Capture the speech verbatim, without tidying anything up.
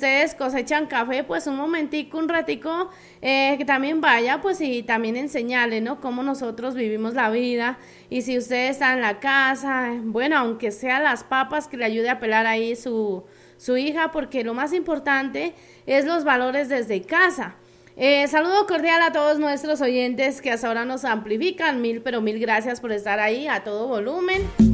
ustedes cosechan café, pues un momentico, un ratico, eh, que también vaya, pues y también enseñarle, ¿no? Cómo nosotros vivimos la vida. Y si usted está en la casa, bueno, aunque sea las papas, que le ayude a pelar ahí su, su hija, porque lo más importante es los valores desde casa. Eh, saludo cordial a todos nuestros oyentes que hasta ahora nos amplifican. Mil, pero mil gracias por estar ahí a todo volumen.